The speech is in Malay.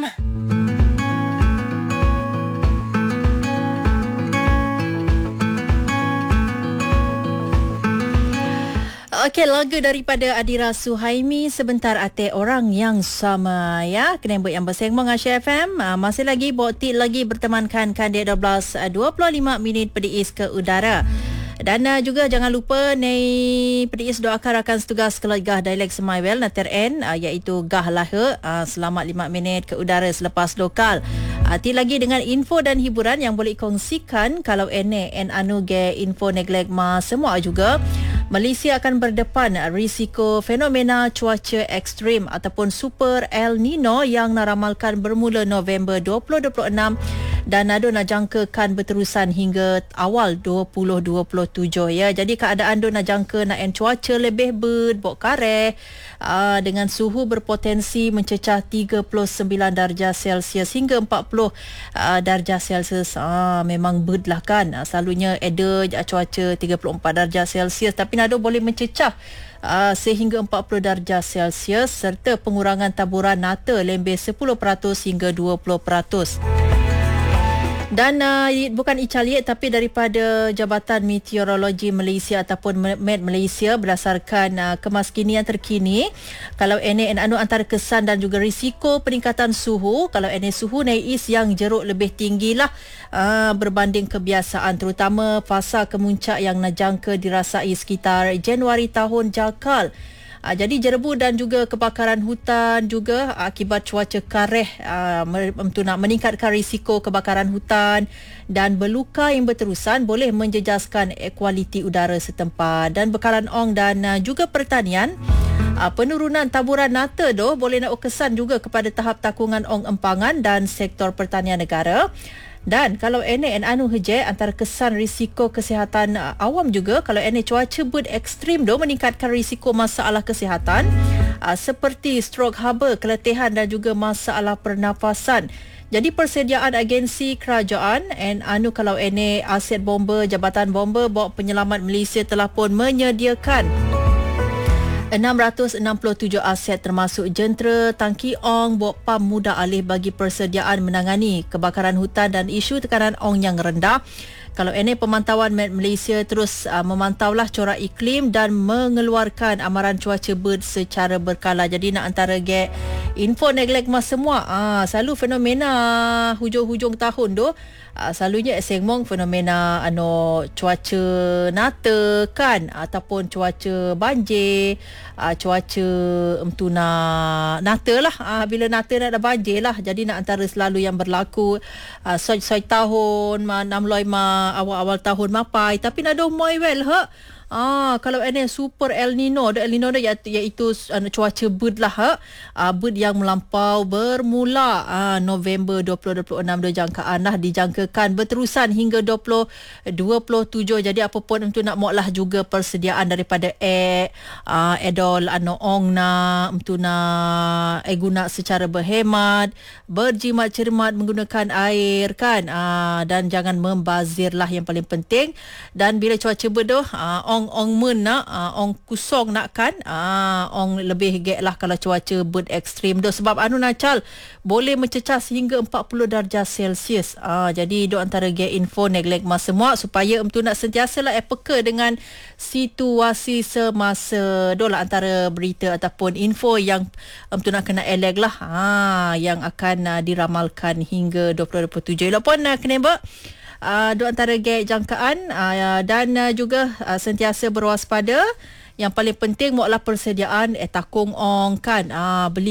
Okey, lagu daripada Adira Suhaimi, Sebentar Ate Orang yang Sama, ya. Kenembut yang bersembang Asia FM. Masih lagi bokti lagi bertemankan Kandia 12.25 minit Pediis ke udara. Dan juga jangan lupa Pediis doakan rakan setugas keluarga dialek Semaywell Nater N, iaitu Gah Lahir, selamat 5 minit ke udara selepas lokal. Hati lagi dengan info dan hiburan yang boleh kongsikan kalau anu ge info neglek semua juga. Malaysia akan berdepan risiko fenomena cuaca ekstrim ataupun Super El Nino yang naramalkan bermula November 2026 dan ada nak jangkakan berterusan hingga awal 2027, ya. Jadi keadaan do nak jangka nak cuaca lebih bok kareh dengan suhu berpotensi mencecah 39 darjah Celsius hingga 40 darjah Celsius. Memang berd lah kan. Selalunya ada cuaca 34 darjah Celsius, tapi nado boleh mencecah sehingga 40 darjah Celsius serta pengurangan taburan nata lebih 10% hingga 20%. Dan bukan Icaliek tapi daripada Jabatan Meteorologi Malaysia ataupun Met Malaysia berdasarkan kemaskinian terkini, kalau anu antara kesan dan juga risiko peningkatan suhu, kalau suhu naik yang jeruk lebih tinggi lah berbanding kebiasaan, terutama fasa kemuncak yang najangka dirasai sekitar Januari tahun jakal. Jadi jerebu dan juga kebakaran hutan juga akibat cuaca kareh nak meningkatkan risiko kebakaran hutan dan berluka yang berterusan boleh menjejaskan kualiti udara setempat. Dan bekalan ong dan juga pertanian, penurunan taburan nata boleh nak kesan juga kepada tahap takungan ong empangan dan sektor pertanian negara. Dan kalau anu heje antara kesan risiko kesihatan awam juga, kalau cuaca ekstrim meningkatkan risiko masalah kesihatan seperti strok haba, keletihan dan juga masalah pernafasan. Jadi persediaan agensi kerajaan kalau aset bomba, Jabatan Bomba Bok Penyelamat Malaysia telah pun menyediakan 667 aset termasuk jentera, tangki ong, pam mudah alih bagi persediaan menangani kebakaran hutan dan isu tekanan ong yang rendah. Kalau pemantauan Met Malaysia terus memantaulah corak iklim dan mengeluarkan amaran cuaca secara berkala. Jadi nak antara info neglek semua selalu fenomena hujung-hujung tahun selalunya sengmong fenomena cuaca nata kan, ataupun cuaca banjir, cuaca nata lah, bila nata nak ada banjir lah. Jadi nak antara selalu yang berlaku soi tahun namloi awal-awal tahun mapai, tapi nak ada moi well kalau Super El Nino iaitu cuaca lah yang melampau bermula November 2026 jangkaan dijangkakan berterusan hingga 2027. Jadi apa pun untuk nak lah juga persediaan daripada edol ong guna secara berhemat, berjimat cermat menggunakan air kan, dan jangan membazir lah yang paling penting. Dan bila cuaca ong ong kusong nak kan, ong lebih lah kalau cuaca ekstrim sebab nacal boleh mencecah hingga 40 darjah Celsius. Jadi antara info neglek semua supaya nak sentiasa lah peka dengan situasi semasa lah antara berita ataupun info yang nak kena elek lah yang akan diramalkan hingga 2027. Walaupun kena dua antara jangkaan dan juga sentiasa berwaspada. Yang paling penting persediaan takung ong kan, beli